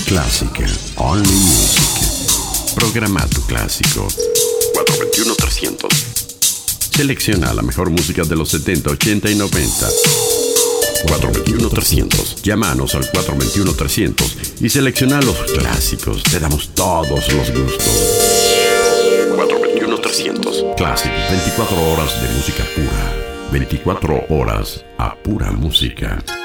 Clásica, Only Music. Programa tu clásico. 421-300. Selecciona la mejor música de los 70, 80 y 90. 421-300. Llámanos al 421-300 y selecciona los clásicos. Te damos todos los gustos. 421-300. Classic, 24 horas de música pura. 24 horas a pura música.